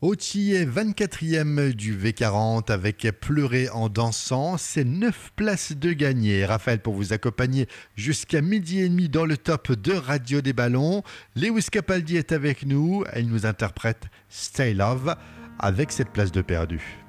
Oti est 24e du V40 avec Pleurer en dansant. C'est 9 places de gagner. Raphaël pour vous accompagner jusqu'à 12h30 dans le top de Radio des Ballons. Lewis Capaldi est avec nous. Elle nous interprète Stay Love avec cette place de perdu.